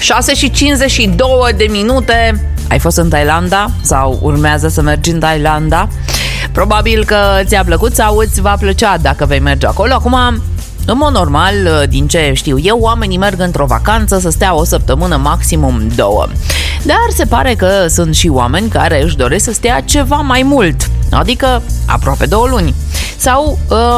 6:52. Ai fost în Thailanda sau urmează să mergi în Thailanda? Probabil că ți-a plăcut sau îți va plăcea dacă vei merge acolo. Acum, în mod normal, din ce știu eu, oamenii merg într-o vacanță să stea o săptămână, maximum 2. Dar se pare că sunt și oameni care își doresc să stea ceva mai mult, adică aproape 2 luni. Sau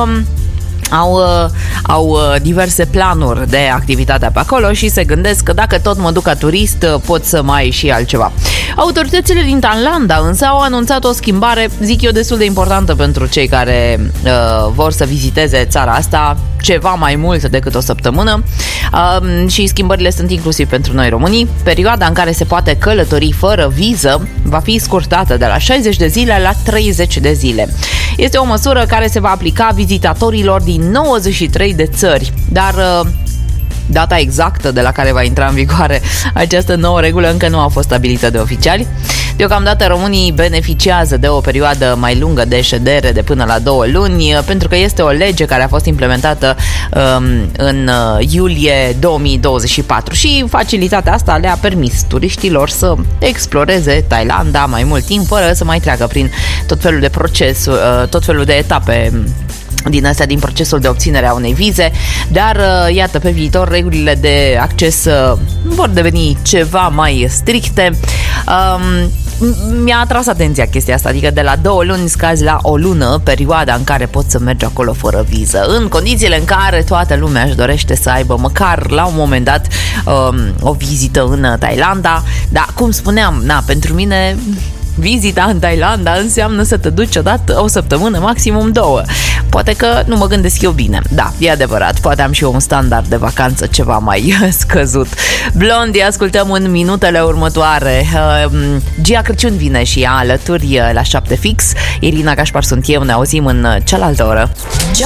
au diverse planuri de activitate pe acolo și se gândesc că dacă tot mă duc ca turist, pot să mai și altceva. Autoritățile din Thailanda însă au anunțat o schimbare, zic eu, destul de importantă pentru cei care vor să viziteze țara asta ceva mai mult decât o săptămână, și schimbările sunt inclusiv pentru noi românii. Perioada în care se poate călători fără viză va fi scurtată de la 60 de zile la 30 de zile. Este o măsură care se va aplica vizitatorilor din 93 de țări, dar data exactă de la care va intra în vigoare această nouă regulă încă nu a fost stabilită de oficiali. Deocamdată românii beneficiază de o perioadă mai lungă de ședere de până la 2 luni, pentru că este o lege care a fost implementată în iulie 2024 și facilitatea asta le-a permis turiștilor să exploreze Thailanda mai mult timp fără să mai treacă prin tot felul de tot felul de etape din astea din procesul de obținere a unei vize, dar iată, pe viitor regulile de acces vor deveni ceva mai stricte. Mi-a atras atenția chestia asta, adică de la 2 luni scazi la 1 lună perioada în care poți să mergi acolo fără viză, în condițiile în care toată lumea își dorește să aibă măcar la un moment dat o vizită în Thailanda. Dar cum spuneam, pentru mine vizita în Thailanda înseamnă să te duci odată o săptămână, maximum 2. Poate că nu mă gândesc eu bine. Da, e adevărat, poate am și eu un standard de vacanță ceva mai scăzut. Blondie ascultăm în minutele următoare. Gia Crăciun vine și ea alături la 7 fix. Irina Cașpar sunt eu, ne auzim în cealaltă oră.